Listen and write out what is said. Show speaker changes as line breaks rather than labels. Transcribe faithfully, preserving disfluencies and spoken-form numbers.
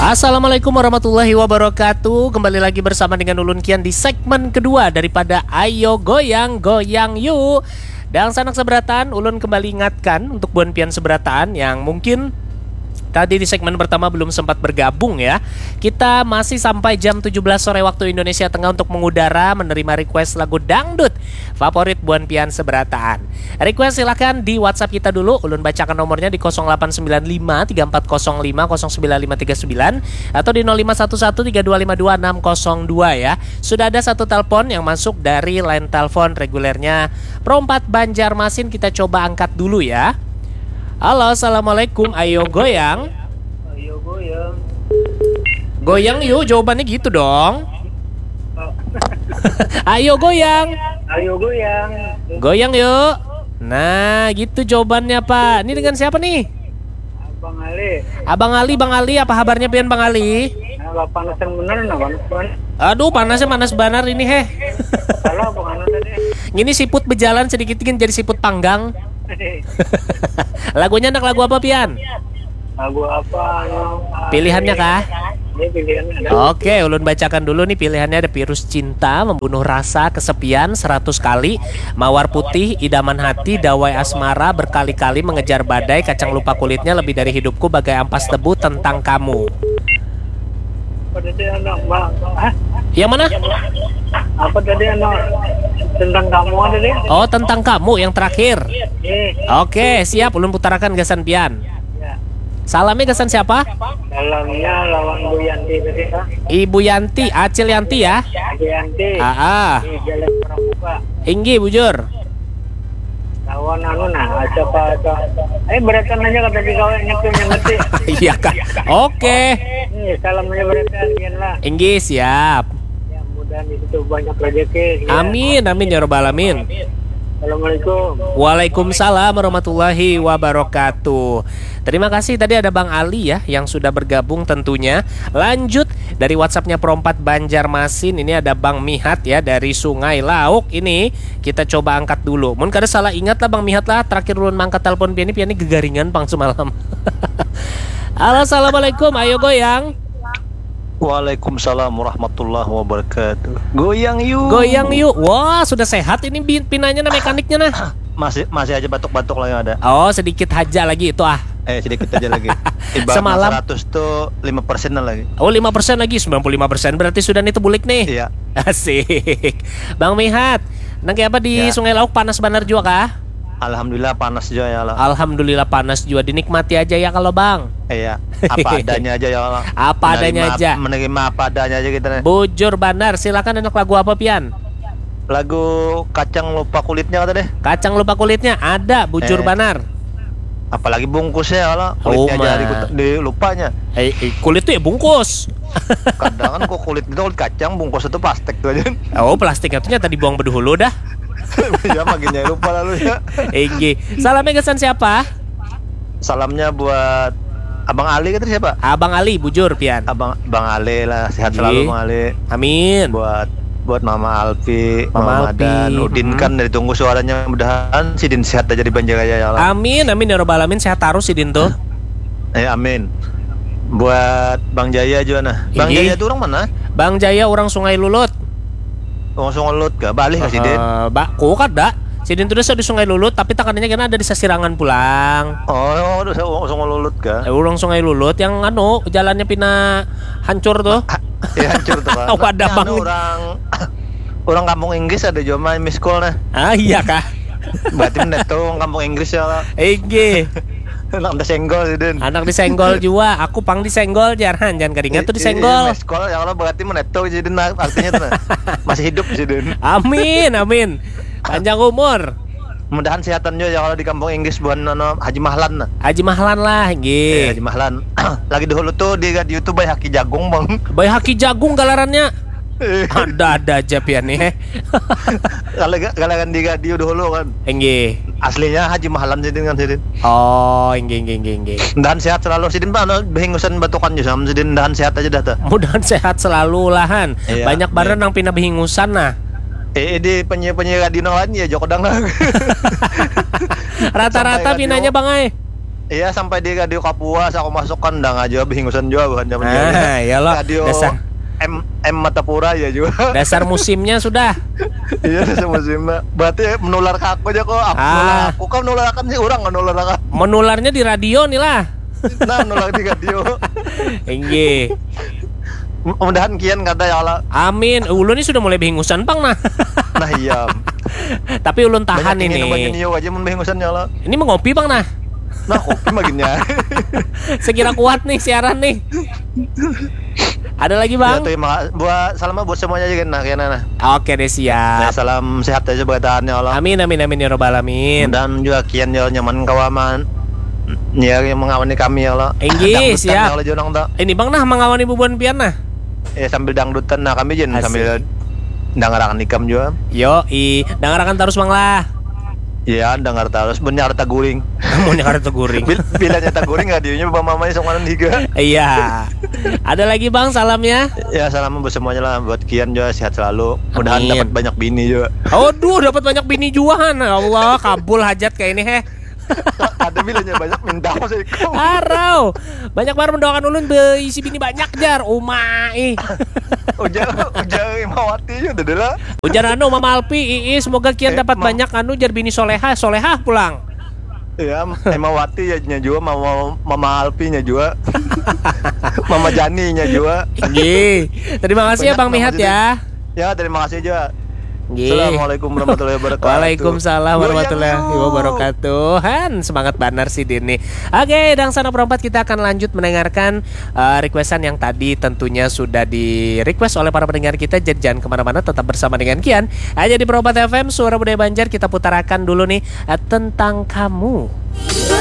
Assalamualaikum warahmatullahi wabarakatuh. Kembali lagi bersama dengan Ulun Kian di segmen kedua daripada Ayo Goyang Goyang Yuk. Dan sanak seberatan, Ulun kembali ingatkan untuk buan pian seberatan yang mungkin tadi di segmen pertama belum sempat bergabung ya. Kita masih sampai jam tujuh belas sore waktu Indonesia Tengah untuk mengudara menerima request lagu dangdut favorit buan pian seberatan. Request silakan di WhatsApp kita dulu. Ulun bacakan nomornya di nol delapan sembilan lima tiga empat nol lima nol sembilan lima tiga sembilan atau di nol lima satu satu tiga dua lima dua enam nol dua ya. Sudah ada satu telepon yang masuk dari line telepon regulernya Perompat Banjarmasin. Kita coba angkat dulu ya. Halo, assalamualaikum. Ayo goyang.
Ayo goyang.
Goyang yuk, jawabannya gitu dong. Ayo goyang.
Ayo goyang.
Goyang yuk. Nah, gitu jawabannya Pak. Ini dengan siapa nih?
Abang Ali.
Abang Ali, Bang Ali, apa kabarnya pian Bang Ali?
Nah, panas yang bener nah, panas banget.
Aduh, panasnya panas benar ini heh.
Salah Bang Anu tadi.
Ini siput berjalan sedikit dikit jadi siput panggang. Lagunya anak lagu apa pian?
Lagu apa?
Pilihannya kah?
Ini pilihannya ada.
Oke, ulun bacakan dulu nih pilihannya. Ada Virus Cinta, Membunuh Rasa, Kesepian, Seratus Kali, Mawar Putih, Idaman Hati, Dawai Asmara, Berkali-kali Mengejar Badai, Kacang Lupa Kulitnya, Lebih Dari Hidupku, Bagai Ampas Tebu, Tentang Kamu.
Apa tadi anak Bang? Hah?
Yang mana?
Apa tadi anak tentang kamu ada deh?
Oh, Tentang Kamu yang terakhir.
Eh,
Oke, siap. Ulun putarakan gasan pian.
ya.
Salamnya gasan siapa?
Dalamnya lawan Bu Yanti tadi kah?
Ibu Yanti, Acil Yanti ya.
Bu Yanti.
Ah, ah.
Di Jalan Pramuka.
Inggi bujur.
Lawan anu nah, siapa apa? Eh beratan aja kata di kawan nyetir ngerti.
Iya kak. Oke.
Nih, salamnya beratan kian lah.
Inggi siap.
Ya mudah di situ banyak rezeki. Ya.
Amin, amin ya robbal alamin.
Assalamualaikum.
Waalaikumsalam warahmatullahi wabarakatuh. Terima kasih tadi ada Bang Ali ya yang sudah bergabung tentunya. Lanjut dari WhatsAppnya Perompat Banjarmasin. Ini ada Bang Mihat ya dari Sungai Lauk. Ini kita coba angkat dulu. Mun kada salah ingat lah Bang Mihat lah. Terakhir ulun mangkat telepon piani piani gegaringan pang semalam. Halo, assalamualaikum. Ayo goyang.
Waalaikumsalam warahmatullahi wabarakatuh. Goyang yuk.
Goyang yuk. Wah, sudah sehat ini pinanya nah mekaniknya nah.
Masih masih aja batuk-batuk lagi ada.
Oh, sedikit aja lagi itu ah.
Eh sedikit aja lagi. Ibarat
Semalam
seratus tuh lima persen lagi.
Oh, lima persen lagi, sembilan puluh lima persen berarti sudah nih bulik nih.
Iya.
Asik. Bang Mihat, nang kayak apa di
Ya.
Sungai Lauk panas benar juga kah?
Alhamdulillah panas juga ya Allah.
Alhamdulillah panas juga, dinikmati aja ya kalau Bang.
Iya. Apa adanya aja ya Allah.
Apa adanya
Menerima-
aja.
Menerima apa adanya aja kita nih.
Bujur banar, silakan enak lagu apa pian?
Lagu Kacang Lupa Kulitnya kata deh.
Kacang Lupa Kulitnya ada, bujur
Eh.
banar.
Apalagi bungkusnya ya Allah.
Oh,
Kulitnya aja
mah.
di, di lupanya.
Eh, eh, kulit tuh ya bungkus.
Kadang kan kok kulit itu kulit kacang, bungkus itu plastik tuh aja.
Oh, plastiknya tuh nyata dibuang bedahulu dah.
Ya makinnya lupa lalu ya.
Egi. Salamnya kesan siapa?
Salamnya buat Abang Ali kata siapa?
Abang Ali, bujur pian.
Abang Bang Ale lah, sehat
Iya.
selalu Bang Ale.
Amin.
Buat buat Mama Alfi,
Mama
Mama
Alfi.
dan Udin kan dari tunggu suaranya, mudahan si Din sehat aja di Banjaraya ya Allah.
Amin, amin ya robbal alamin. Sehat terus si Din tuh.
Eh amin. Buat Bang Jaya juga nah. Bang
Iya.
Jaya tuh orang mana?
Bang Jaya orang Sungai Lulut.
Langsung ngelut gak? Balik ke si Din.
Eh, Bak, kok kada? Si Din tuh di Sungai Lulut, tapi takanannya kan ada di Sasirangan pulang.
Oh, udah saya langsung ngelulut
Eh,
gak?
orang Sungai Lulut yang anu jalannya pina hancur tuh.
Ya hancur tuh Pak.
Wadah
Anu,
banget.
orang orang kampung Inggris ada juga main miss call nah.
Ah iya kah?
Berarti meneto orang kampung Inggris ya Allah.
Ege.
Nak senggol si Din.
Anak disenggol juga, aku pang disenggol jangan jangan keringat tuh disenggol.
Miss call ya Allah berarti meneto si Din nah, artinya tuh nah. Masih hidup si Din.
Amin, amin. Panjang umur.
Mudahan sehatan juga ya kalau di kampung Inggris buat nono Haji Mahlan nah.
Haji Mahlan lah,
Eh,
nggih.
Haji Mahlan. Lagi dahulu tuh di, di YouTube Bay Haki Jagung bang.
Bayi haki jagung galarannya. Ada-ada aja pian nih.
Kalau kalau kan di radio dahulu kan.
Nggih.
Aslinya Haji Mahlan Sidin kan Sidin.
Oh, nggih nggih nggih nggih.
Dan sehat selalu Sidin Pak. No, behingusan batukan juga sama Sidin. Dan sehat aja dah tuh.
Mudahan sehat selalu lahan.
Iya,
Banyak barang
iya.
nang pindah behingusan nah.
Eh di penyiar-penyiar radio lain ya Joko Dang lah.
Rata-rata
Sampai radio.
pinanya Bang Ai.
Iya sampai di radio Kapuas aku masukkan udah nggak jawab hingusan juga bukan zaman
Ah, ya lo.
radio
Dasar
M M Matapura ya juga.
dasar musimnya sudah.
Iya dasar musimnya. Berarti menular ke aku aja kok. Aku
Ah.
menular aku kan menularkan sih orang nggak menularkan.
Menularnya di radio nih lah.
Nah menular di radio.
Inggih.
Mudah-mudahan kian kata ya Allah.
Amin. Ulun ini sudah mulai behingusan pang nah.
Nah iya.
Tapi ulun tahan
Banyak
ini.
ingin banyak niyo aja mun behingusan ya Allah.
Ini mengopi bang nah.
Nah kopi baginya.
Sekira kuat nih siaran nih. Ada lagi
Ya
bang?
tuh mak- buat salam buat semuanya aja kan nah kian nah.
Oke deh
Ya,
siap.
salam sehat aja bertahan ya Allah.
Amin amin amin ya robbal alamin.
Dan juga kian ya nyaman kawaman. Ya yang mengawani kami ya Allah.
Inggih,
Dangdutan
siap.
ya Allah jonang tak.
Ini bang nah mengawani bubuan pian nah.
Ya sambil dangdutan nah kami jen
Asik.
sambil dangarakan ikam juga.
Yo i, dangarakan terus bang lah.
Iya, dengar terus benar tak guring.
Mau nyakar guring.
Bil- Bila nyata guring nggak diunya bapak mamanya sama tiga.
Iya. Ada lagi bang salamnya?
Ya salam buat semuanya lah buat Kian juga sehat selalu. Mudahan
Amin.
dapat banyak bini juga.
Aduh dapat banyak bini juahan. Allah kabul hajat kayak ini heh.
Ada bilanya banyak minta sih.
Arau. Banyak banget mendoakan ulun beisi bini banyak jar. Umai.
Ujar ujar Imawati juga udah lah.
Ujar anu Mama Alpi, Ii, semoga kian
Eh,
dapat
Ma-
banyak anu jar bini solehah, solehah pulang.
Ya Imawati ya nya juga mama mama Alpinya juga. Mama Jani-nya juga.
Inggih. Terima kasih ya
Banyak
Bang
nama
Mihat
jadi.
ya.
Ya terima kasih juga.
Inggih.
Assalamualaikum warahmatullahi wabarakatuh.
Waalaikumsalam warahmatullahi wabarakatuh. Han, semangat banar sih Dini. Oke, dan sana perempat kita akan lanjut mendengarkan uh, requestan yang tadi tentunya sudah di request oleh para pendengar kita. Jadi jangan kemana-mana, tetap bersama dengan Kian. Aja di Perempat F M, Suara Budaya Banjar. Kita putarakan dulu nih uh, tentang kamu.